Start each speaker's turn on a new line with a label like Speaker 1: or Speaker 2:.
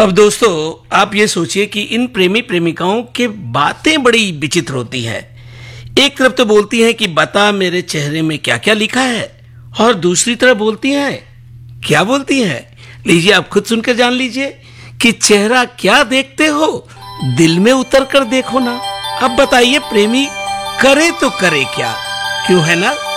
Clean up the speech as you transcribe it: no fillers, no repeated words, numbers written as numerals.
Speaker 1: अब दोस्तों, आप ये सोचिए कि इन प्रेमी प्रेमिकाओं के बातें बड़ी विचित्र होती है। एक तरफ तो बोलती हैं कि बता मेरे चेहरे में क्या क्या लिखा है, और दूसरी तरफ बोलती हैं, क्या बोलती हैं? लीजिए आप खुद सुनकर जान लीजिए कि चेहरा क्या देखते हो, दिल में उतर कर देखो ना। अब बताइए प्रेमी करे तो करे क्या? क्यों, है ना?